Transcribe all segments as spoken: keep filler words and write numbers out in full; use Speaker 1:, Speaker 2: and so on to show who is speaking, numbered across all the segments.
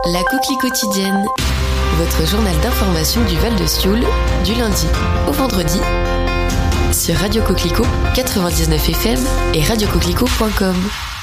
Speaker 1: La Coquelie quotidienne, votre journal d'information du Val de Sioule, du lundi au vendredi, sur Radio Coquelicot quatre-vingt-dix-neuf F M et radio coquelicot point com.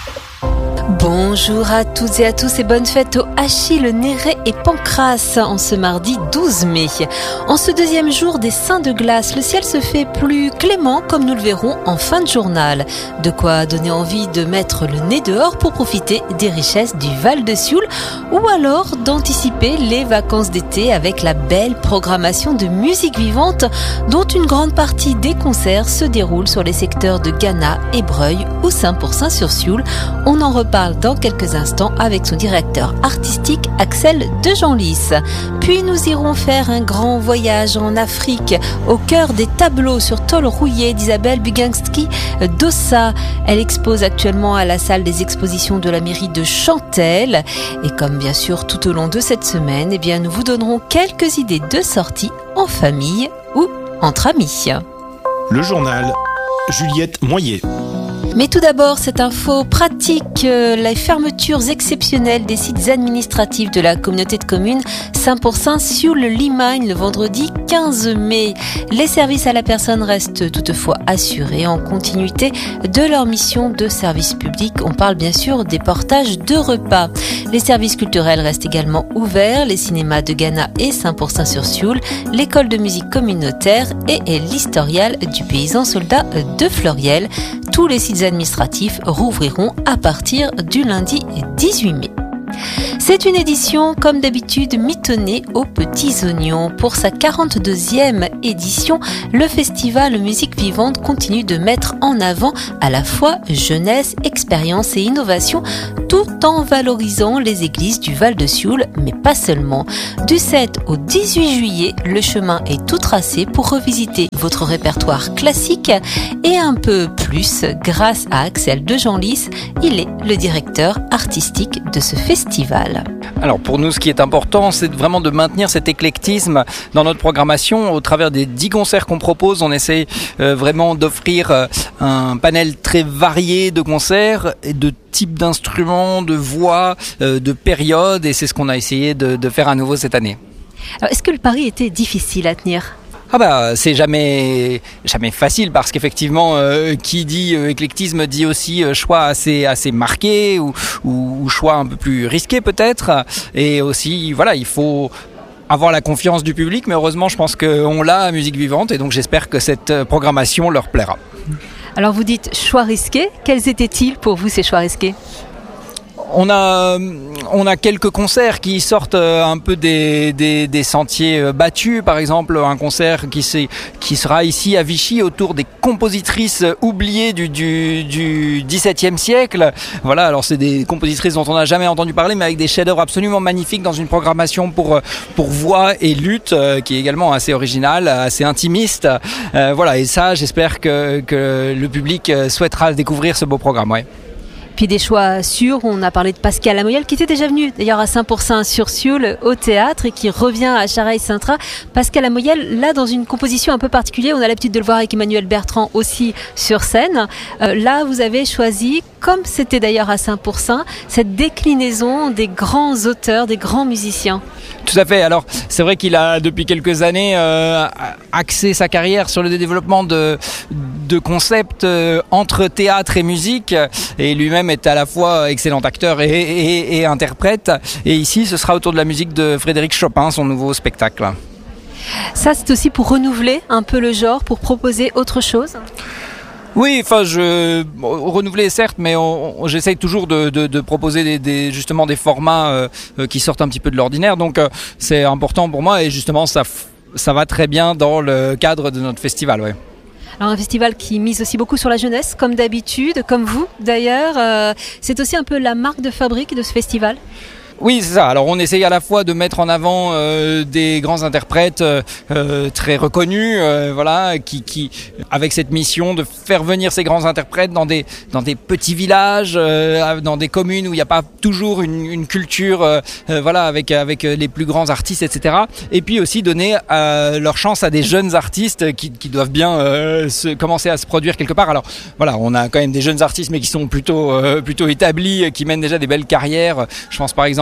Speaker 2: Bonjour à toutes et à tous et bonne fête aux Achille, Néret et Pancrace en ce mardi douze mai. En ce deuxième jour des Saints de glace, le ciel se fait plus clément comme nous le verrons en fin de journal. De quoi donner envie de mettre le nez dehors pour profiter des richesses du Val de Sioule ou alors d'anticiper les vacances d'été avec la belle programmation de musique vivante dont une grande partie des concerts se déroule sur les secteurs de Gannat, Ébreuil ou Saint-Pourçain-sur-Sioule. On en reparle dans quelques instants avec son directeur artistique Axel de Genlis. Puis nous irons faire un grand voyage en Afrique au cœur des tableaux sur tôle rouillée d'Isabelle Buginski d'Ossa. Elle expose actuellement à la salle des expositions de la mairie de Chantelle. Et comme bien sûr tout au long de cette semaine, eh bien nous vous donnerons quelques idées de sorties en famille ou entre amis.
Speaker 3: Le journal, Juliette Moyer.
Speaker 2: Mais tout d'abord, cette info pratique, euh, les fermetures exceptionnelles des sites administratifs de la communauté de communes Saint-Pourçain-Sioule-Limagne le vendredi quinze mai. Les services à la personne restent toutefois assurés en continuité de leur mission de service public. On parle bien sûr des portages de repas. Les services culturels restent également ouverts, les cinémas de Gannat et Saint-Pourçain-sur-Sioule, l'école de musique communautaire et, et l'historial du paysan soldat de Fleuriel. Tous les sites administratifs rouvriront à partir du lundi dix-huit mai. C'est une édition, comme d'habitude, mitonnée aux petits oignons. Pour sa quarante-deuxième édition, le festival Musique Vivante continue de mettre en avant à la fois jeunesse, expérience et innovation, tout en valorisant les églises du Val de Sioule, mais pas seulement. Du sept au dix-huit juillet, le chemin est tout tracé pour revisiter votre répertoire classique et un peu plus grâce à Axel de Genlis. Il est le directeur artistique de ce festival.
Speaker 4: Alors pour nous, ce qui est important, c'est vraiment de maintenir cet éclectisme dans notre programmation. Au travers des dix concerts qu'on propose, on essaie euh, vraiment d'offrir euh, un panel très varié de concerts et de types d'instruments, de voix, euh, de périodes, et c'est ce qu'on a essayé de, de faire à nouveau cette année.
Speaker 2: Alors, est-ce que le pari était difficile à tenir ?
Speaker 4: Ah bah c'est jamais jamais facile parce qu'effectivement euh, qui dit euh, éclectisme dit aussi euh, choix assez assez marqué ou, ou ou choix un peu plus risqué peut-être, et aussi voilà, il faut avoir la confiance du public, mais heureusement je pense qu'on l'a à Musique Vivante, et donc j'espère que cette programmation leur plaira.
Speaker 2: Alors vous dites choix risqués, quels étaient-ils pour vous ces choix risqués ?
Speaker 4: On a, on a quelques concerts qui sortent un peu des, des, des sentiers battus. Par exemple, un concert qui, c'est, qui sera ici à Vichy autour des compositrices oubliées du, du, du dix-septième siècle. Voilà, alors c'est des compositrices dont on n'a jamais entendu parler, mais avec des chefs-d'œuvre absolument magnifiques dans une programmation pour, pour voix et lutte, qui est également assez originale, assez intimiste. Euh, voilà, et ça, j'espère que, que le public souhaitera découvrir ce beau programme. Ouais.
Speaker 2: Puis des choix sûrs, on a parlé de Pascal Lamoyelle qui était déjà venu d'ailleurs à Saint-Pourçain-sur-Sioule au théâtre et qui revient à Charaille-Saint-Trat. Pascal Lamoyelle, là dans une composition un peu particulière, on a l'habitude de le voir avec Emmanuel Bertrand aussi sur scène. Euh, là vous avez choisi, comme c'était d'ailleurs à Saint-Pourçain, cette déclinaison des grands auteurs, des grands musiciens.
Speaker 4: Tout à fait. Alors c'est vrai qu'il a depuis quelques années euh, axé sa carrière sur le développement de, de concepts euh, entre théâtre et musique, et lui-même est à la fois excellent acteur et, et, et interprète. Et ici, ce sera autour de la musique de Frédéric Chopin, son nouveau spectacle.
Speaker 2: Ça, c'est aussi pour renouveler un peu le genre, pour proposer autre chose ?
Speaker 4: Oui, enfin, je renouveler certes, mais on, on, j'essaye toujours de, de, de proposer des, des, justement des formats euh, qui sortent un petit peu de l'ordinaire. Donc, euh, c'est important pour moi, et justement, ça, ça va très bien dans le cadre de notre festival. Ouais.
Speaker 2: Alors un festival qui mise aussi beaucoup sur la jeunesse, comme d'habitude, comme vous d'ailleurs. Euh, c'est aussi un peu la marque de fabrique de ce festival ?
Speaker 4: Oui, c'est ça. Alors on essaye à la fois de mettre en avant euh, des grands interprètes euh, très reconnus, euh, voilà, qui, qui, avec cette mission de faire venir ces grands interprètes dans des dans des petits villages, euh, dans des communes où il n'y a pas toujours une, une culture, euh, euh, voilà, avec avec les plus grands artistes, et cetera. Et puis aussi donner euh, leur chance à des jeunes artistes qui, qui doivent bien euh, se, commencer à se produire quelque part. Alors voilà, on a quand même des jeunes artistes, mais qui sont plutôt euh, plutôt établis, qui mènent déjà des belles carrières. Je pense par exemple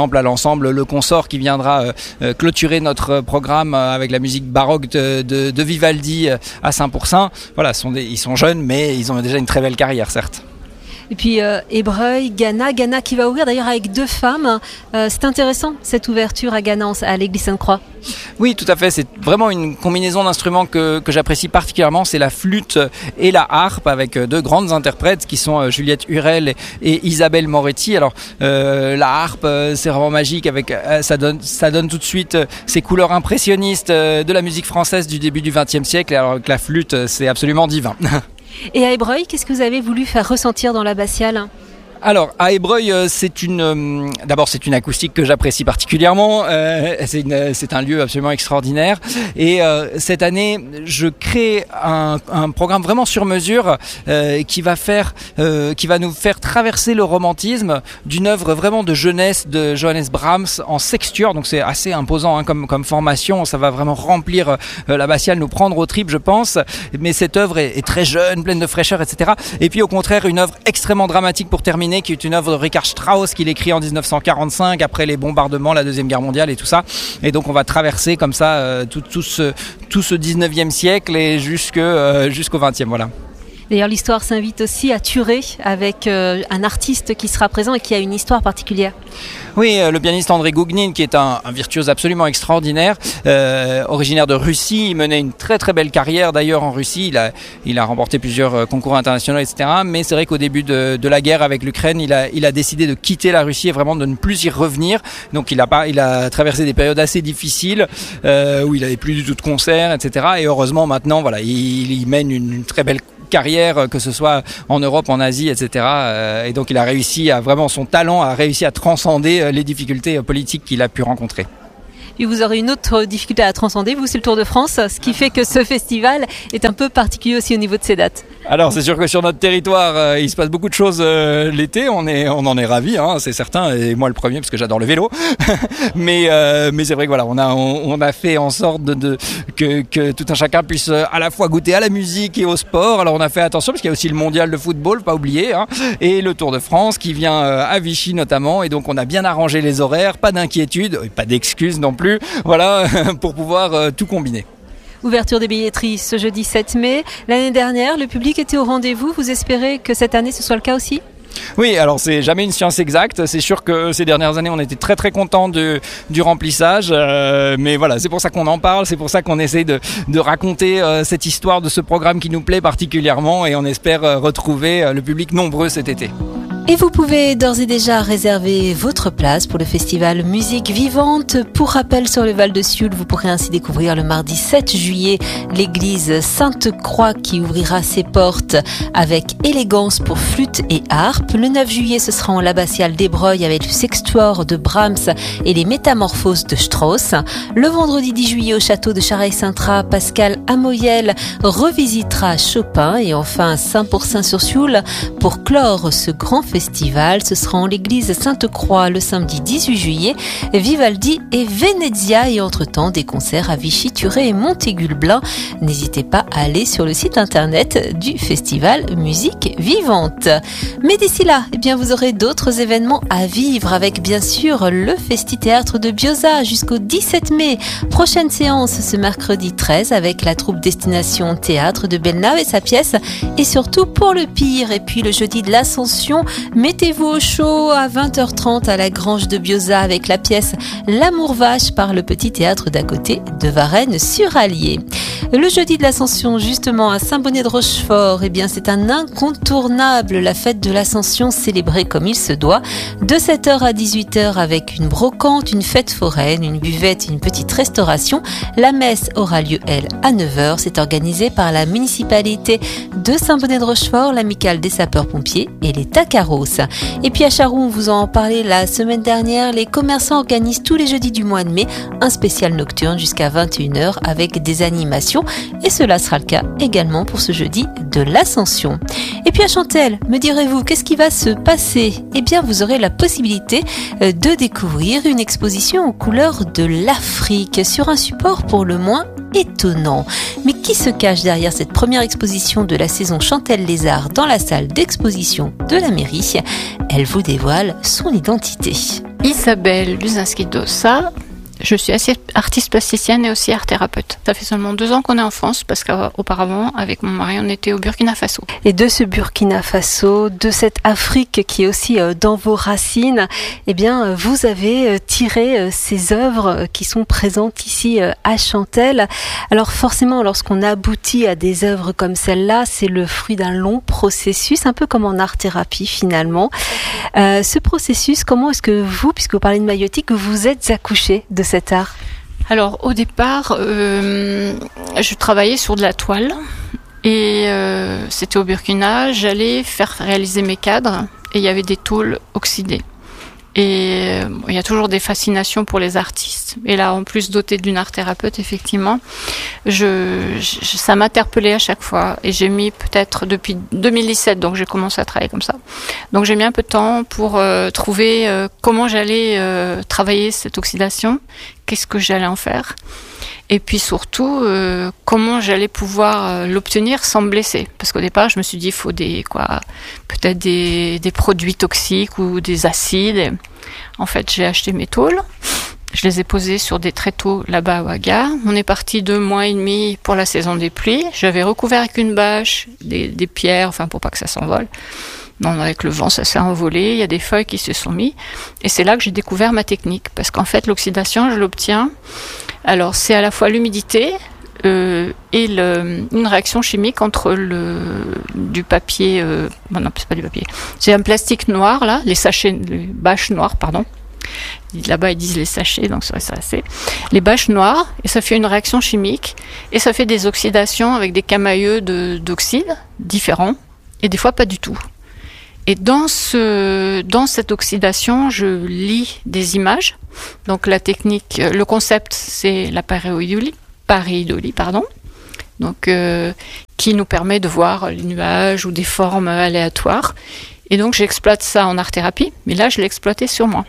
Speaker 4: exemple à l'ensemble Le Consort qui viendra euh, clôturer notre programme avec la musique baroque de, de, de Vivaldi à Saint-Pourçain. Voilà, sont des, ils sont jeunes mais ils ont déjà une très belle carrière, certes.
Speaker 2: Et puis euh, Ébreuil, Ghana, Ghana qui va ouvrir d'ailleurs avec deux femmes. Euh, c'est intéressant cette ouverture à Ghana, à l'église Sainte-Croix.
Speaker 4: Oui, tout à fait. C'est vraiment une combinaison d'instruments que, que j'apprécie particulièrement. C'est la flûte et la harpe avec deux grandes interprètes qui sont Juliette Hurel et, et Isabelle Moretti. Alors euh, la harpe, c'est vraiment magique. Avec ça donne ça donne tout de suite ces couleurs impressionnistes de la musique française du début du vingtième siècle. Alors que la flûte, c'est absolument divin.
Speaker 2: Et à Ébreuil, qu'est-ce que vous avez voulu faire ressentir dans l'abbatiale ?
Speaker 4: Alors, à Ébreuil, c'est une, euh, d'abord c'est une acoustique que j'apprécie particulièrement. Euh, c'est, une, c'est un lieu absolument extraordinaire. Et euh, cette année, je crée un, un programme vraiment sur mesure euh, qui va faire, euh, qui va nous faire traverser le romantisme d'une œuvre vraiment de jeunesse de Johannes Brahms en sextuor. Donc c'est assez imposant hein, comme, comme formation. Ça va vraiment remplir euh, l'abbatiale, nous prendre aux tripes, je pense. Mais cette œuvre est, est très jeune, pleine de fraîcheur, et cetera. Et puis au contraire, une œuvre extrêmement dramatique pour terminer, qui est une œuvre de Richard Strauss qu'il écrit en dix-neuf cent quarante-cinq après les bombardements, la Deuxième Guerre mondiale et tout ça. Et donc on va traverser comme ça euh, tout, tout, ce, tout ce dix-neuvième siècle et jusque, euh, jusqu'au vingtième. Voilà.
Speaker 2: D'ailleurs, l'histoire s'invite aussi à Thuré avec euh, un artiste qui sera présent et qui a une histoire particulière.
Speaker 4: Oui, le pianiste André Gougnin, qui est un, un virtuose absolument extraordinaire, euh, originaire de Russie. Il menait une très très belle carrière d'ailleurs en Russie. Il a, il a remporté plusieurs concours internationaux, et cetera. Mais c'est vrai qu'au début de, de la guerre avec l'Ukraine, il a, il a décidé de quitter la Russie et vraiment de ne plus y revenir. Donc il a, pas, il a traversé des périodes assez difficiles euh, où il n'avait plus du tout de concerts, et cetera. Et heureusement maintenant, voilà, il, il mène une, une très belle carrière, que ce soit en Europe, en Asie, et cetera. Et donc il a réussi à vraiment, son talent a réussi à transcender les difficultés politiques qu'il a pu rencontrer.
Speaker 2: Et vous aurez une autre difficulté à transcender, vous, c'est le Tour de France, ce qui fait que ce festival est un peu particulier aussi au niveau de ses dates.
Speaker 4: Alors c'est sûr que sur notre territoire, euh, il se passe beaucoup de choses euh, l'été, on est, on en est ravis, hein, c'est certain, et moi le premier parce que j'adore le vélo. mais, euh, mais c'est vrai que voilà, on a, on, on a fait en sorte de, de que, que tout un chacun puisse à la fois goûter à la musique et au sport. Alors on a fait attention parce qu'il y a aussi le mondial de football, pas oublier, hein, et le Tour de France qui vient euh, à Vichy notamment, et donc on a bien arrangé les horaires, pas d'inquiétude, pas d'excuses non plus, voilà, pour pouvoir euh, tout combiner.
Speaker 2: Ouverture des billetteries ce jeudi sept mai. L'année dernière, le public était au rendez-vous. Vous espérez que cette année, ce soit le cas aussi ?
Speaker 4: Oui, alors c'est jamais une science exacte. C'est sûr que ces dernières années, on était très très contents de, du remplissage. Euh, mais voilà, c'est pour ça qu'on en parle. C'est pour ça qu'on essaie de, de raconter euh, cette histoire de ce programme qui nous plaît particulièrement. Et on espère euh, retrouver euh, le public nombreux cet été.
Speaker 2: Et vous pouvez d'ores et déjà réserver votre place pour le festival Musique Vivante. Pour rappel, sur le Val de Sioule, vous pourrez ainsi découvrir le mardi sept juillet l'église Sainte-Croix qui ouvrira ses portes avec élégance pour flûte et harpe. Le neuf juillet, ce sera en l'abbatiale d'Ébreuil avec le sextuor de Brahms et les métamorphoses de Strauss. Le vendredi dix juillet au château de Charaille-Saintra, Pascal Amoyel revisitera Chopin. Et enfin à Saint-Pourçain-sur-Sioule, pour clore ce grand festival, festival. Ce sera en l'église Sainte-Croix le samedi dix-huit juillet. Vivaldi et Venezia et entre-temps des concerts à Vichy, Thuré et Montaigu-le-Blin. N'hésitez pas à aller sur le site internet du festival Musique Vivante. Mais d'ici là, eh bien, vous aurez d'autres événements à vivre avec bien sûr le Festi-Théâtre de Bioza jusqu'au dix-sept mai. Prochaine séance ce mercredi treize avec la troupe Destination Théâtre de Belnave et sa pièce Et surtout pour le pire. Et puis le jeudi de l'Ascension, mettez-vous au chaud à vingt heures trente à la Grange de Bioza avec la pièce L'amour vache par le petit théâtre d'à côté de Varennes-sur-Allier. Le jeudi de l'Ascension, justement à Saint-Bonnet-de-Rochefort, eh bien c'est un incontournable, la fête de l'Ascension célébrée comme il se doit, de sept heures à dix-huit heures avec une brocante, une fête foraine, une buvette et une petite restauration. La messe aura lieu, elle, à neuf heures. C'est organisé par la municipalité de Saint-Bonnet-de-Rochefort, l'amicale des sapeurs-pompiers et les Tacaros. Et puis à Charroux, on vous en parlait la semaine dernière, les commerçants organisent tous les jeudis du mois de mai un spécial nocturne jusqu'à vingt et une heures avec des animations. Et cela sera le cas également pour ce jeudi de l'Ascension. Et puis à Chantelle, me direz-vous, qu'est-ce qui va se passer ? Eh bien, vous aurez la possibilité de découvrir une exposition aux couleurs de l'Afrique sur un support pour le moins étonnant. Mais qui se cache derrière cette première exposition de la saison Chantelle les Arts dans la salle d'exposition de la mairie ? Elle vous dévoile son identité.
Speaker 5: Isabelle Luzinski-Dossa. Je suis artiste plasticienne et aussi art thérapeute. Ça fait seulement deux ans qu'on est en France parce qu'auparavant, avec mon mari, on était au Burkina Faso.
Speaker 2: Et de ce Burkina Faso, de cette Afrique qui est aussi dans vos racines, eh bien, vous avez tiré ces œuvres qui sont présentes ici à Chantelle. Alors forcément, lorsqu'on aboutit à des œuvres comme celle-là, c'est le fruit d'un long processus, un peu comme en art-thérapie finalement. Euh, ce processus, comment est-ce que vous, puisque vous parlez de maïeutique, vous êtes accouché de cet art?
Speaker 5: Alors au départ, euh, je travaillais sur de la toile et euh, c'était au Burkina. J'allais faire réaliser mes cadres et il y avait des tôles oxydées. Et euh, il y a toujours des fascinations pour les artistes. Et là, en plus dotée d'une art thérapeute, effectivement, je, je, ça m'interpellait à chaque fois. Et j'ai mis peut-être depuis deux mille dix-sept, donc j'ai commencé à travailler comme ça. Donc j'ai mis un peu de temps pour euh, trouver euh, comment j'allais euh, travailler cette oxydation, qu'est-ce que j'allais en faire. Et puis surtout, euh, comment j'allais pouvoir euh, l'obtenir sans me blesser. Parce qu'au départ, je me suis dit, il faut des, quoi, peut-être des, des produits toxiques ou des acides. Et en fait, j'ai acheté mes tôles. Je les ai posées sur des tréteaux là-bas à Ouaga. On est parti deux mois et demi pour la saison des pluies. J'avais recouvert avec une bâche, des, des pierres, enfin pour pas que ça s'envole. Non, avec le vent, ça s'est envolé. Il y a des feuilles qui se sont mises. Et c'est là que j'ai découvert ma technique. Parce qu'en fait, l'oxydation, je l'obtiens. Alors, c'est à la fois l'humidité euh, et le, une réaction chimique entre le du papier. Euh, bon, non, c'est pas du papier. C'est un plastique noir là, les sachets, les bâches noires, pardon. Là-bas, ils disent les sachets, donc ça, ça c'est les bâches noires. Et ça fait une réaction chimique et ça fait des oxydations avec des camailleux de, d'oxyde différents et des fois pas du tout. Et dans ce, dans cette oxydation, je lis des images. Donc la technique, le concept, c'est la pareidolie, pareidolie, pardon. Donc euh, qui nous permet de voir les nuages ou des formes aléatoires. Et donc j'exploite ça en art-thérapie, mais là je l'ai exploité sur moi.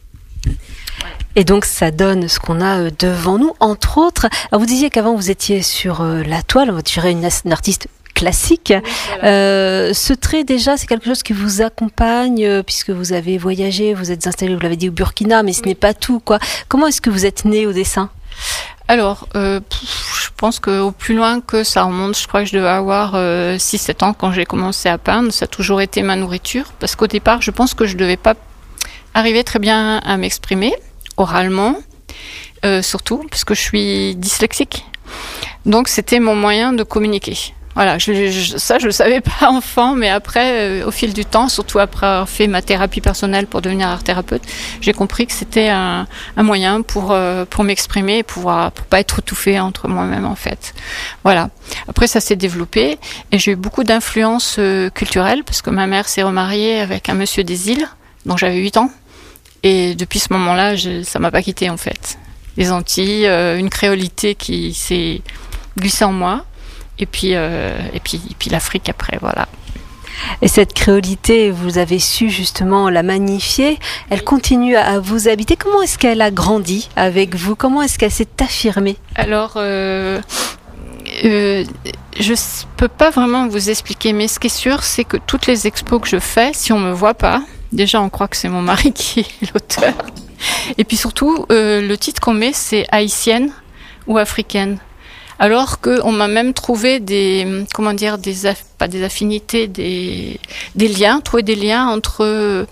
Speaker 2: Et donc ça donne ce qu'on a devant nous, entre autres. Alors vous disiez qu'avant vous étiez sur la toile, on dirait une, une artiste classique. Oui, voilà. euh, ce trait déjà, c'est quelque chose qui vous accompagne euh, puisque vous avez voyagé, vous êtes installé, vous l'avez dit, au Burkina, mais ce oui. n'est pas tout, quoi. Comment est-ce que vous êtes né au dessin ?
Speaker 5: Alors, euh, je pense qu'au plus loin que ça remonte, je crois que je devais avoir euh, six sept ans quand j'ai commencé à peindre. Ça a toujours été ma nourriture parce qu'au départ, je pense que je devais pas arriver très bien à m'exprimer oralement, euh, surtout parce que je suis dyslexique. Donc, c'était mon moyen de communiquer. Voilà, je, je, ça je le savais pas enfant, mais après, euh, au fil du temps, surtout après avoir fait ma thérapie personnelle pour devenir art thérapeute, j'ai compris que c'était un, un moyen pour euh, pour m'exprimer et pouvoir pour pas être étouffée entre moi-même en fait. Voilà. Après ça s'est développé et j'ai eu beaucoup d'influences euh, culturelles parce que ma mère s'est remariée avec un monsieur des îles, dont j'avais huit ans et depuis ce moment-là, je, ça m'a pas quitté en fait. Les Antilles, euh, une créolité qui s'est glissée en moi. Et puis, euh, et puis, et puis l'Afrique après, voilà.
Speaker 2: Et cette créolité, vous avez su justement la magnifier. Elle continue à vous habiter. Comment est-ce qu'elle a grandi avec vous ? Comment est-ce qu'elle s'est affirmée ?
Speaker 5: Alors, euh, euh, je peux pas vraiment vous expliquer, mais ce qui est sûr, c'est que toutes les expos que je fais, si on me voit pas, déjà on croit que c'est mon mari qui est l'auteur. Et puis surtout, euh, le titre qu'on met, c'est haïtienne ou africaine. Alors qu'on m'a même trouvé des, comment dire, des aff- pas des affinités, des, des liens, trouvé des liens entre euh,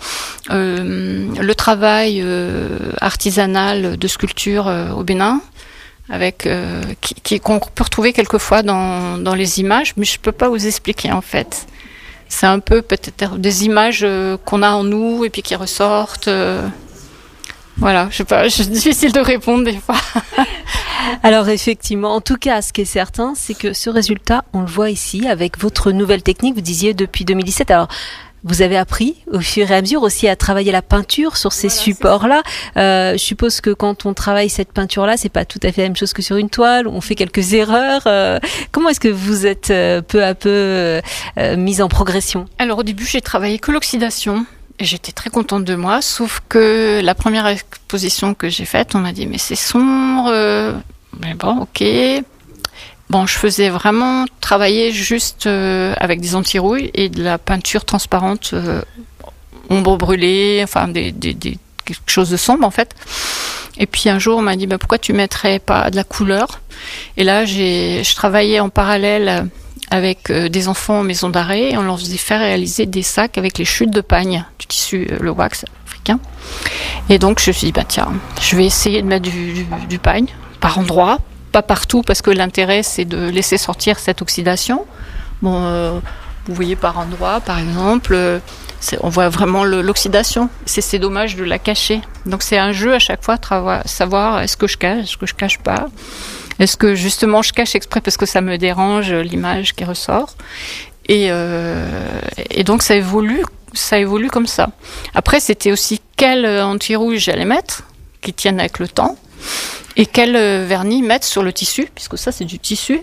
Speaker 5: le travail euh, artisanal de sculpture euh, au Bénin, avec euh, qui, qui, qu'on peut retrouver quelquefois dans, dans les images, mais je peux pas vous expliquer en fait. C'est un peu peut-être des images euh, qu'on a en nous et puis qui ressortent. Euh, Voilà, je sais pas, c'est difficile de répondre des fois.
Speaker 2: Alors effectivement, en tout cas, ce qui est certain, c'est que ce résultat, on le voit ici avec votre nouvelle technique. Vous disiez depuis deux mille dix-sept. Alors, vous avez appris au fur et à mesure aussi à travailler la peinture sur ces voilà, supports-là. Euh, je suppose que quand on travaille cette peinture-là, c'est pas tout à fait la même chose que sur une toile. On fait quelques erreurs. Euh, comment est-ce que vous êtes euh, peu à peu euh, mise en progression ?
Speaker 5: Alors au début, j'ai travaillé que l'oxydation. Et j'étais très contente de moi, sauf que la première exposition que j'ai faite, on m'a dit mais c'est sombre. Euh... Mais bon, ok. Bon, je faisais vraiment travailler juste euh, avec des anti-rouilles et de la peinture transparente, euh, ombre brûlée, enfin des, des, des quelque chose de sombre en fait. Et puis un jour on m'a dit bah, pourquoi tu mettrais pas de la couleur. Et là j'ai je travaillais en parallèle avec euh, des enfants en maison d'arrêt et on leur faisait faire réaliser des sacs avec les chutes de pagne du tissu euh, le wax africain. Et donc je me suis dit bah tiens je vais essayer de mettre du, du, du pagne par endroits, pas partout parce que l'intérêt c'est de laisser sortir cette oxydation. Bon, euh, vous voyez par endroits par exemple, euh, c'est, on voit vraiment le, l'oxydation. C'est, c'est dommage de la cacher. Donc c'est un jeu à chaque fois, trava- savoir est-ce que je cache, est-ce que je cache pas. Est-ce que justement je cache exprès parce que ça me dérange l'image qui ressort. Et, euh, et donc ça évolue, ça évolue comme ça. Après c'était aussi quel anti-rouge j'allais mettre, qui tienne avec le temps, et quel vernis mettre sur le tissu, puisque ça c'est du tissu.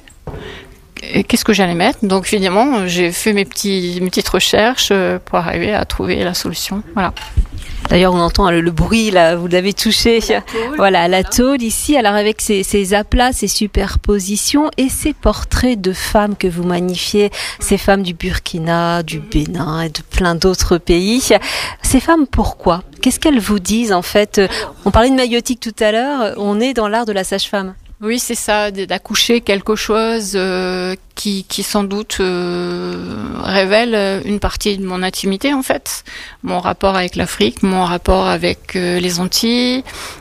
Speaker 5: Et qu'est-ce que j'allais mettre? Donc évidemment j'ai fait mes, petits, mes petites recherches pour arriver à trouver la solution. Voilà.
Speaker 2: D'ailleurs, on entend le, le bruit, là, vous l'avez touché. La tôle, voilà, la tôle ici. Alors, avec ces, ces aplats, ces superpositions et ces portraits de femmes que vous magnifiez, ces femmes du Burkina, du Bénin et de plein d'autres pays. Ces femmes, pourquoi? Qu'est-ce qu'elles vous disent, en fait? On parlait de maïotique tout à l'heure. On est dans l'art de la sage-femme.
Speaker 5: Oui, c'est ça, d'accoucher quelque chose euh, qui, qui sans doute euh, révèle une partie de mon intimité en fait, mon rapport avec l'Afrique, mon rapport avec euh, les Antilles.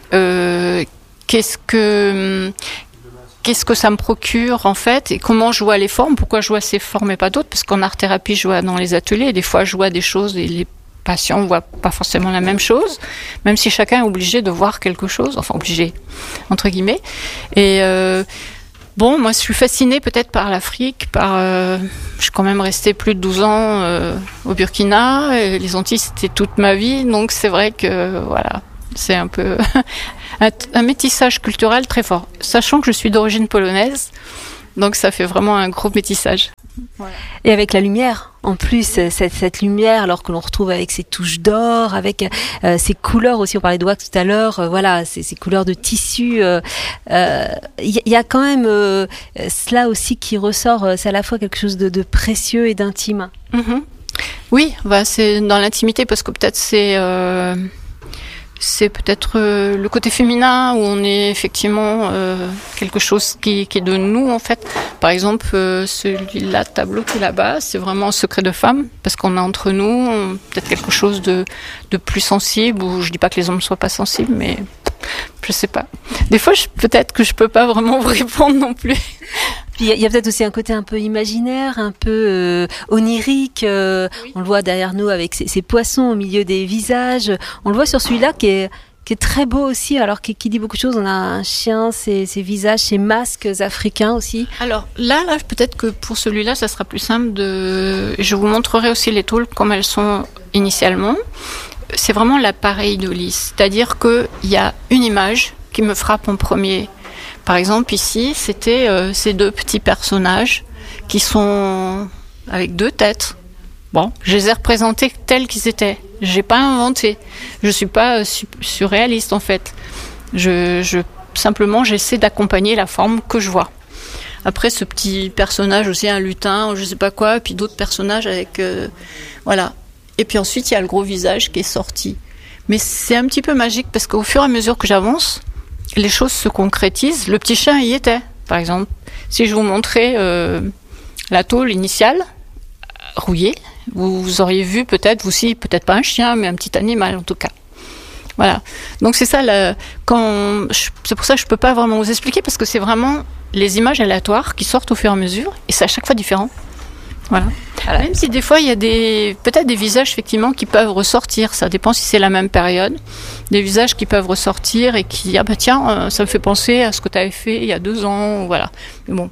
Speaker 5: Euh, qu'est-ce que qu'est-ce que ça me procure en fait et comment je vois les formes, pourquoi je vois ces formes et pas d'autres, parce qu'en art thérapie je vois dans les ateliers, et des fois je vois des choses et les patients ne voient pas forcément la même chose, même si chacun est obligé de voir quelque chose, enfin obligé, entre guillemets. Et euh, bon, moi je suis fascinée peut-être par l'Afrique, par, euh, je suis quand même restée plus de douze ans euh, au Burkina, et les Antilles c'était toute ma vie, donc c'est vrai que voilà, c'est un peu un, un métissage culturel très fort, sachant que je suis d'origine polonaise, donc ça fait vraiment un gros métissage.
Speaker 2: Voilà. Et avec la lumière, en plus, cette, cette lumière, alors que l'on retrouve avec ces touches d'or, avec euh, ces couleurs aussi, on parlait de wax tout à l'heure, euh, voilà, ces, ces couleurs de tissu, il euh, euh, y, y a quand même euh, cela aussi qui ressort, euh, c'est à la fois quelque chose de, de précieux et d'intime.
Speaker 5: Mm-hmm. Oui, bah, c'est dans l'intimité, parce que peut-être c'est... Euh... C'est peut-être euh, le côté féminin où on est effectivement euh, quelque chose qui, qui est de nous en fait. Par exemple, euh, celui-là, tableau qui est là-bas, c'est vraiment un secret de femme parce qu'on a entre nous on, peut-être quelque chose de, de plus sensible. Ou je dis pas que les hommes ne soient pas sensibles, mais je sais pas. Des fois, je, peut-être que je peux pas vraiment vous répondre non plus.
Speaker 2: Puis il y, y a peut-être aussi un côté un peu imaginaire, un peu euh, onirique. Euh, oui. On le voit derrière nous avec ces, ces poissons au milieu des visages. On le voit sur celui-là qui est, qui est très beau aussi, alors qui, qui dit beaucoup de choses. On a un chien, ses, ses visages, ses masques africains aussi.
Speaker 5: Alors là, là, peut-être que pour celui-là, ça sera plus simple de. Je vous montrerai aussi les tôles comme elles sont initialement. C'est vraiment l'appareil de lisse, c'est-à-dire que il y a une image qui me frappe en premier. Par exemple, ici, c'était euh, ces deux petits personnages qui sont avec deux têtes. Bon, je les ai représentés tels qu'ils étaient. J'ai pas inventé. Je suis pas euh, su- surréaliste en fait. Je, je simplement, j'essaie d'accompagner la forme que je vois. Après, ce petit personnage aussi, un lutin, je sais pas quoi, et puis d'autres personnages avec, euh, voilà. Et puis ensuite, il y a le gros visage qui est sorti. Mais c'est un petit peu magique parce qu'au fur et à mesure que j'avance, les choses se concrétisent. Le petit chien y était, par exemple. Si je vous montrais euh, la tôle initiale, rouillée, vous, vous auriez vu peut-être, vous aussi, peut-être pas un chien, mais un petit animal en tout cas. Voilà. Donc c'est ça, la, quand, je, c'est pour ça que je peux pas vraiment vous expliquer parce que c'est vraiment les images aléatoires qui sortent au fur et à mesure et c'est à chaque fois différent. Voilà. Alors, même si des fois il y a des peut-être des visages effectivement qui peuvent ressortir, ça dépend si c'est la même période, des visages qui peuvent ressortir et qui ah bah tiens ça me fait penser à ce que tu avais fait il y a deux ans, voilà. Mais bon.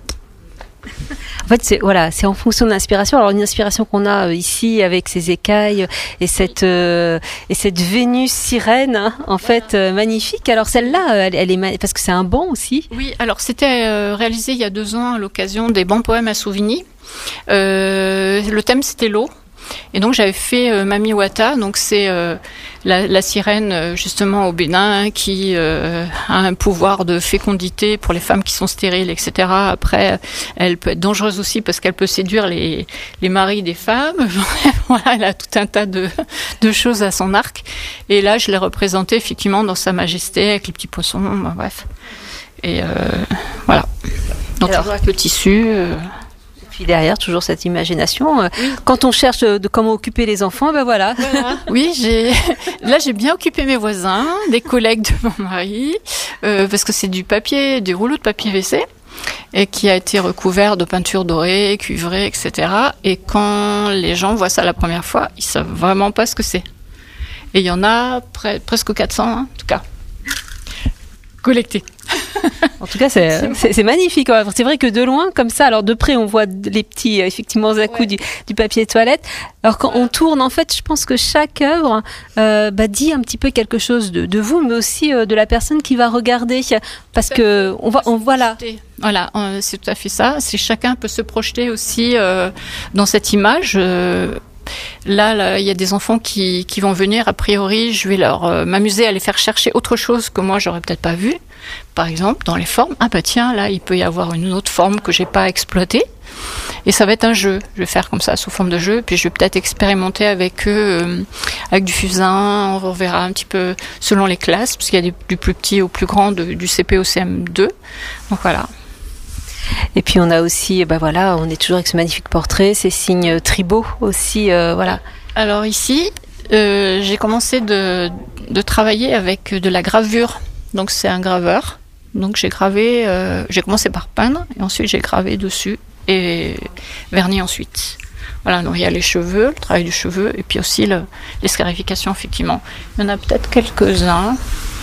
Speaker 2: En fait, c'est voilà, c'est en fonction de l'inspiration. Alors une inspiration qu'on a euh, ici avec ces écailles et cette euh, et cette Vénus sirène, hein, en fait euh, magnifique. Alors celle-là, elle, elle est ma- parce que c'est un banc aussi.
Speaker 5: Oui, alors c'était euh, réalisé il y a deux ans à l'occasion des bancs poèmes à Souvigny. Euh, le thème c'était l'eau. Et donc j'avais fait euh, Mami Wata, donc c'est euh, la, la sirène euh, justement au Bénin qui euh, a un pouvoir de fécondité pour les femmes qui sont stériles, et cetera. Après, elle peut être dangereuse aussi parce qu'elle peut séduire les, les maris des femmes. Voilà, elle a tout un tas de, de choses à son arc. Et là, je l'ai représentée effectivement dans sa majesté avec les petits poissons, bah, bref. Et euh, voilà. Donc
Speaker 2: Alors,
Speaker 5: toujours avec le tissu. Euh...
Speaker 2: Puis derrière, toujours cette imagination. Oui. Quand on cherche de comment occuper les enfants, ben voilà.
Speaker 5: voilà. Oui, j'ai là j'ai bien occupé mes voisins, des collègues de mon mari, euh, parce que c'est du papier, du rouleau de papier W C, et qui a été recouvert de peinture dorée, cuivrée, et cetera. Et quand les gens voient ça la première fois, ils savent vraiment pas ce que c'est. Et il y en a pre- presque quatre cents, hein, en tout cas, collectés.
Speaker 2: En tout cas, c'est, c'est, c'est, c'est magnifique. C'est vrai que de loin, comme ça, alors de près, on voit les petits, effectivement, à-coups ouais. du, du papier toilette. Alors quand on tourne, en fait, je pense que chaque œuvre euh, bah, dit un petit peu quelque chose de, de vous, mais aussi euh, de la personne qui va regarder, parce que on va, on voilà.
Speaker 5: Voilà, c'est tout à fait ça. C'est chacun peut se projeter aussi euh, dans cette image. Euh, Là, là, il y a des enfants qui, qui vont venir. A priori, je vais leur euh, m'amuser à les faire chercher autre chose que moi, j'aurais peut-être pas vu. Par exemple, dans les formes. Ah bah tiens, là, il peut y avoir une autre forme que j'ai pas exploitée. Et ça va être un jeu. Je vais faire comme ça, sous forme de jeu. Puis je vais peut-être expérimenter avec eux, euh, avec du fusain. On verra un petit peu selon les classes, parce qu'il y a des, du plus petit au plus grand, de, du C P au C M deux. Donc voilà.
Speaker 2: Et puis on a aussi, ben voilà, on est toujours avec ce magnifique portrait, ces signes tribaux aussi, euh, voilà.
Speaker 5: Alors ici, euh, j'ai commencé de, de travailler avec de la gravure. Donc c'est un graveur. Donc j'ai gravé, euh, j'ai commencé par peindre et ensuite j'ai gravé dessus et verni ensuite. Voilà, donc il y a les cheveux, le travail du cheveu et puis aussi le, les scarifications effectivement. Il y en a peut-être quelques-uns.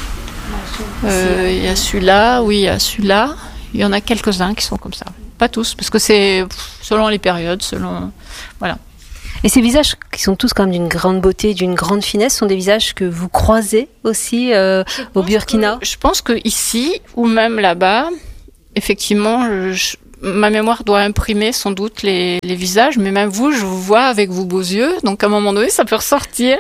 Speaker 5: Euh, il y a celui-là, oui, il y a celui-là. Il y en a quelques-uns qui sont comme ça. Pas tous, parce que c'est selon les périodes, selon... Voilà.
Speaker 2: Et ces visages qui sont tous quand même d'une grande beauté, d'une grande finesse, sont des visages que vous croisez aussi euh, au Burkina ?
Speaker 5: que, Je pense que ici, ou même là-bas, effectivement, je, ma mémoire doit imprimer sans doute les, les visages, mais même vous, je vous vois avec vos beaux yeux, donc à un moment donné, ça peut ressortir.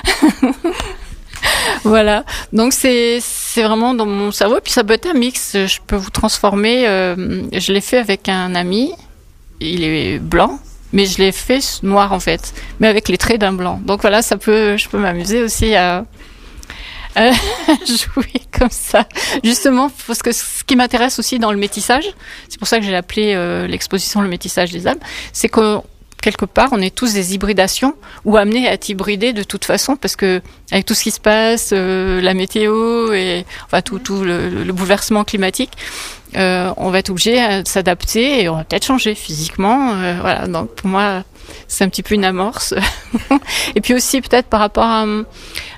Speaker 5: Voilà, donc c'est c'est vraiment dans mon cerveau. Et puis ça peut être un mix. Je peux vous transformer. Euh, je l'ai fait avec un ami. Il est blanc, mais je l'ai fait noir en fait, mais avec les traits d'un blanc. Donc voilà, ça peut. Je peux m'amuser aussi à, à jouer comme ça. Justement, parce que ce qui m'intéresse aussi dans le métissage, c'est pour ça que j'ai appelé euh, l'exposition le métissage des âmes, c'est que quelque part, on est tous des hybridations ou amenés à être hybridés de toute façon, parce que avec tout ce qui se passe, euh, la météo et enfin tout, tout le, le bouleversement climatique, euh, on va être obligé de s'adapter et on va peut-être changer physiquement. Euh, voilà, donc pour moi, c'est un petit peu une amorce. Et puis aussi peut-être par rapport à mon,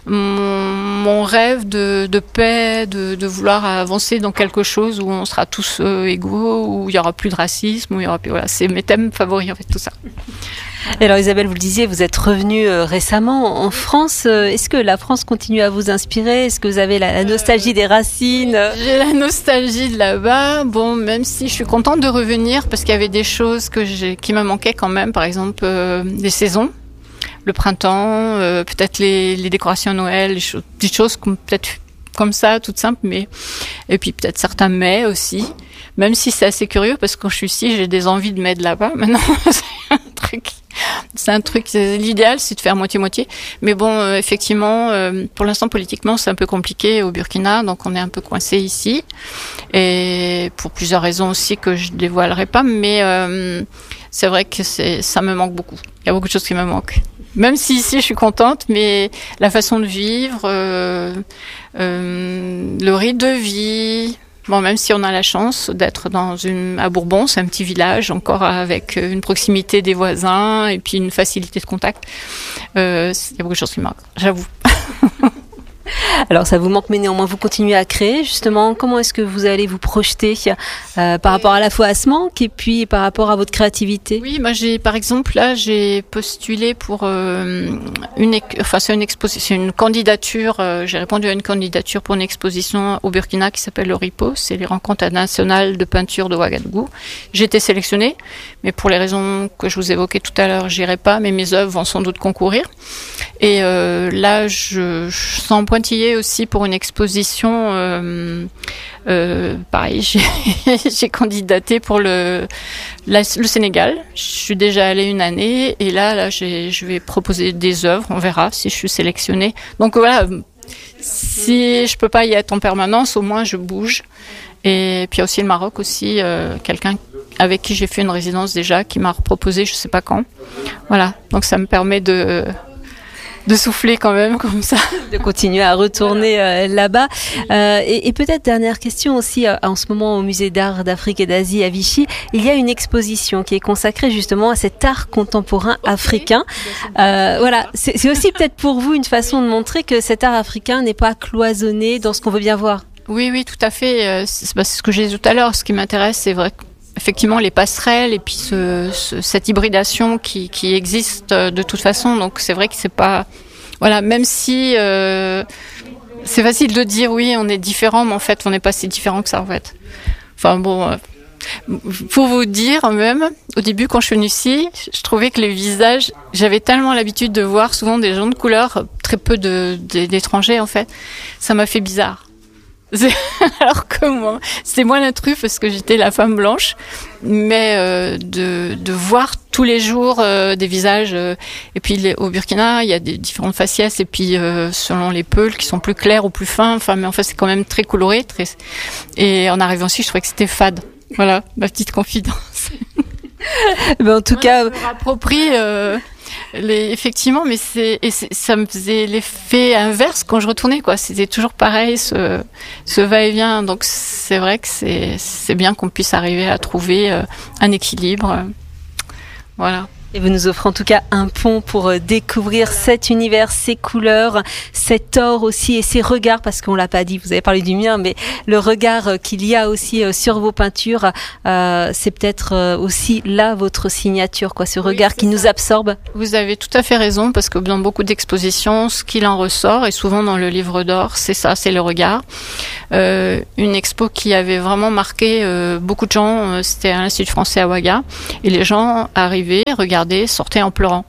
Speaker 5: mon rêve de, de paix, de, de vouloir avancer dans quelque chose où on sera tous euh, égaux, où il y aura plus de racisme, où il y aura plus, voilà, c'est mes thèmes favoris en fait, tout ça.
Speaker 2: Et alors Isabelle, vous le disiez, vous êtes revenue euh, récemment en France. Euh, est-ce que la France continue à vous inspirer ? Est-ce que vous avez la, la nostalgie euh, des racines ?
Speaker 5: J'ai la nostalgie de là-bas. Bon, même si je suis contente de revenir parce qu'il y avait des choses que j'ai, qui me manquaient quand même. Par exemple, euh, les saisons, le printemps, euh, peut-être les, les décorations Noël, les choses, des choses comme, peut-être comme ça, toutes simples, mais et puis peut-être certains mets aussi. Même si c'est assez curieux parce que quand je suis ici, j'ai des envies de mettre là-bas. Maintenant, c'est un truc, c'est un truc. C'est, l'idéal, c'est de faire moitié-moitié. Mais bon, euh, effectivement, euh, pour l'instant, politiquement, c'est un peu compliqué au Burkina, donc on est un peu coincé ici. Et pour plusieurs raisons aussi que je dévoilerai pas, mais euh, c'est vrai que c'est, ça me manque beaucoup. Il y a beaucoup de choses qui me manquent. Même si ici, je suis contente, mais la façon de vivre, euh, euh, le rythme de vie. Bon, même si on a la chance d'être dans une, à Bourbon, c'est un petit village, encore avec une proximité des voisins et puis une facilité de contact, euh, il y a beaucoup de choses qui manquent, j'avoue.
Speaker 2: Alors ça vous manque, mais néanmoins vous continuez à créer. Justement, comment est-ce que vous allez vous projeter euh, par rapport à la fois à ce manque et puis par rapport à votre créativité?
Speaker 5: Oui, moi j'ai par exemple là j'ai postulé pour euh, une, enfin c'est une exposition, une candidature. Euh, j'ai répondu à une candidature pour une exposition au Burkina qui s'appelle le RIPO, c'est les rencontres internationales de peinture de Ouagadougou. J'ai été sélectionnée, mais pour les raisons que je vous évoquais tout à l'heure, j'irai pas, mais mes œuvres vont sans doute concourir. Et euh, là, je, je sens pointillé aussi pour une exposition. Euh, euh, pareil, j'ai, j'ai candidaté pour le, la, le Sénégal. Je suis déjà allée une année et là, là, j'ai, je vais proposer des œuvres. On verra si je suis sélectionnée. Donc voilà, si je peux pas y être en permanence, au moins je bouge. Et puis aussi le Maroc aussi, euh, quelqu'un avec qui j'ai fait une résidence déjà, qui m'a proposé, je sais pas quand. Voilà, donc ça me permet de de souffler quand même comme ça,
Speaker 2: de continuer à retourner euh, là-bas. Euh, et, et peut-être dernière question aussi, euh, en ce moment au Musée d'art d'Afrique et d'Asie à Vichy, il y a une exposition qui est consacrée justement à cet art contemporain africain. Euh, voilà, c'est, c'est aussi peut-être pour vous une façon de montrer que cet art africain n'est pas cloisonné dans ce qu'on veut bien voir.
Speaker 5: Oui, oui, tout à fait. C'est, c'est ce que j'ai dit tout à l'heure. Ce qui m'intéresse, c'est vrai effectivement les passerelles et puis ce, ce, cette hybridation qui, qui existe de toute façon. Donc c'est vrai que c'est pas, voilà, même si euh, c'est facile de dire oui, on est différent, mais en fait on n'est pas si différent que ça en fait. Enfin bon, euh, pour vous dire même, au début quand je suis venue ici, je trouvais que les visages, j'avais tellement l'habitude de voir souvent des gens de couleur, très peu de, de d'étrangers en fait, ça m'a fait bizarre. Alors que moi, c'était moins l'intrus parce que j'étais la femme blanche, mais euh, de, de voir tous les jours euh, des visages. Euh, et puis les, au Burkina, il y a des différentes faciès et puis euh, selon les peuls qui sont plus clairs ou plus fins. Enfin, mais en fait, c'est quand même très coloré. Très... Et en arrivant ici, je trouvais que c'était fade. Voilà, ma petite confidence.
Speaker 2: Mais en tout ouais, cas,
Speaker 5: je me rapproprie. Euh, Les, effectivement, mais c'est, et c'est, ça me faisait l'effet inverse quand je retournais, quoi. C'était toujours pareil, ce, ce va-et-vient. Donc c'est vrai que c'est, c'est bien qu'on puisse arriver à trouver euh, un équilibre. Euh, voilà.
Speaker 2: Et vous nous offrez en tout cas un pont pour découvrir cet univers, ses couleurs, cet or aussi et ses regards, parce qu'on l'a pas dit, vous avez parlé du mien, mais le regard qu'il y a aussi sur vos peintures, euh, c'est peut-être aussi là votre signature, quoi, ce regard oui, qui ça. nous absorbe.
Speaker 5: Vous avez tout à fait raison, parce que dans beaucoup d'expositions, ce qu'il en ressort, et souvent dans le livre d'or, c'est ça, c'est le regard. Euh, une expo qui avait vraiment marqué euh, beaucoup de gens, euh, c'était à l'Institut français à Ouaga, et les gens arrivaient, regardaient, sortaient en pleurant.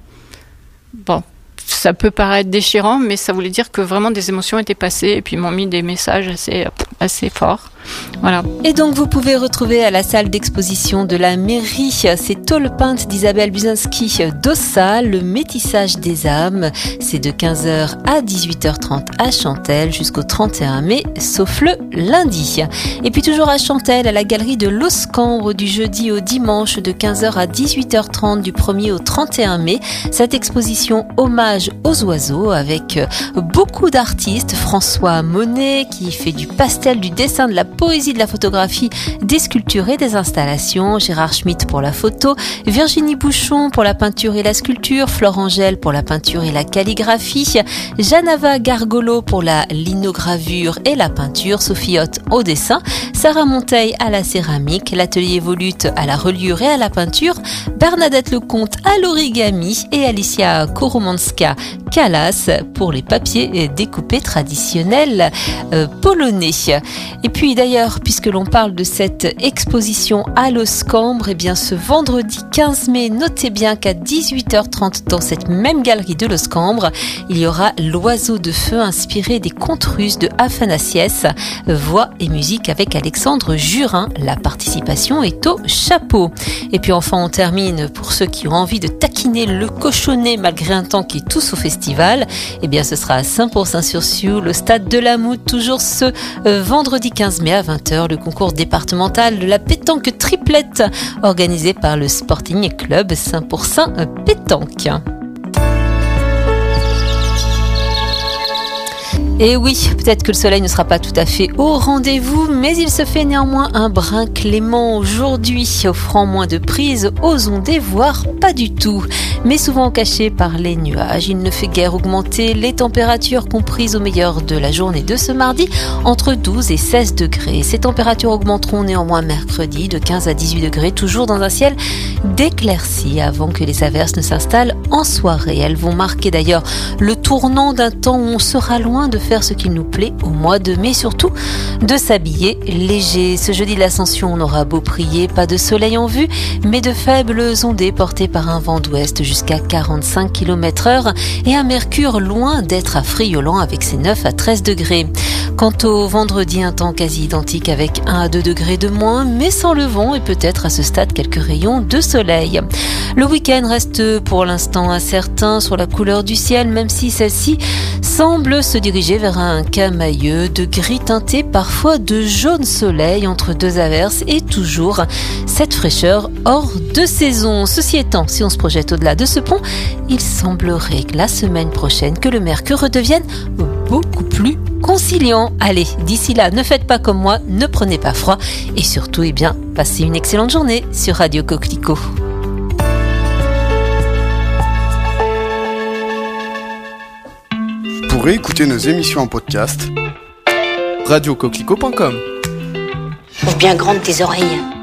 Speaker 5: Bon, ça peut paraître déchirant, mais ça voulait dire que vraiment des émotions étaient passées et puis ils m'ont mis des messages assez, assez forts. Voilà.
Speaker 2: Et donc vous pouvez retrouver à la salle d'exposition de la mairie ces tôles peintes d'Isabelle Buzinski d'Ossa, le métissage des âmes. C'est de quinze heures à dix-huit heures trente à Chantelle jusqu'au trente et un mai, sauf le lundi. Et puis toujours à Chantelle, à la galerie de Loscambre, du jeudi au dimanche de quinze heures à dix-huit heures trente du premier au trente et un mai, cette exposition hommage aux oiseaux avec beaucoup d'artistes. François Monet qui fait du pastel, du dessin, de la poésie, de la photographie, des sculptures et des installations, Gérard Schmitt pour la photo, Virginie Bouchon pour la peinture et la sculpture, Flore Angèle pour la peinture et la calligraphie, Janava Gargolo pour la linogravure et la peinture, Sophie Hoth au dessin, Sarah Monteil à la céramique, l'atelier Volute à la reliure et à la peinture, Bernadette Lecomte à l'origami et Alicia Koromanska Kalas pour les papiers découpés traditionnels euh, polonais. Et puis d'ailleurs, puisque l'on parle de cette exposition à Loscambre, eh bien ce vendredi quinze mai, notez bien qu'à dix-huit heures trente dans cette même galerie de Loscambre, il y aura l'oiseau de feu inspiré des contes russes de Afanassiès, voix et musique avec Alexandre Jurin. La participation est au chapeau. Et puis enfin on termine pour ceux qui ont envie de taquiner le cochonnet malgré un temps qui est tout sauf festival, eh bien ce sera à Saint-Pourçain-sur-Sioule, au stade de la Moutte, toujours ce euh, vendredi quinze mai à vingt heures, le concours départemental de la pétanque triplette organisé par le Sporting Club Saint-Pourçain Pétanque. Et oui, peut-être que le soleil ne sera pas tout à fait au rendez-vous, mais il se fait néanmoins un brin clément aujourd'hui, offrant moins de prise aux ondées, voire pas du tout. Mais souvent caché par les nuages, il ne fait guère augmenter les températures comprises au meilleur de la journée de ce mardi, entre douze et seize degrés. Ces températures augmenteront néanmoins mercredi de quinze à dix-huit degrés, toujours dans un ciel d'éclaircies avant que les averses ne s'installent en soirée. Elles vont marquer d'ailleurs le tournant d'un temps où on sera loin de faire ce qu'il nous plaît au mois de mai, surtout de s'habiller léger. Ce jeudi de l'Ascension, on aura beau prier, pas de soleil en vue, mais de faibles ondées portées par un vent d'ouest jusqu'à quarante-cinq kilomètres heure et un mercure loin d'être affriolant avec ses neuf à treize degrés. Quant au vendredi, un temps quasi identique avec un à deux degrés de moins, mais sans le vent et peut-être à ce stade quelques rayons de soleil. Le week-end reste pour l'instant incertain sur la couleur du ciel, même si celle-ci semble se diriger vers un camailleux de gris teinté, parfois de jaune soleil entre deux averses et toujours cette fraîcheur hors de saison. Ceci étant, si on se projette au-delà de ce pont, il semblerait que la semaine prochaine que le mercure redevienne beaucoup plus conciliant. Allez, d'ici là, ne faites pas comme moi, ne prenez pas froid et surtout, eh bien, passez une excellente journée sur Radio Coquelicot.
Speaker 6: Pour écouter nos émissions en podcast, radio coquelicot point com.
Speaker 7: Ouvre bien grande tes oreilles.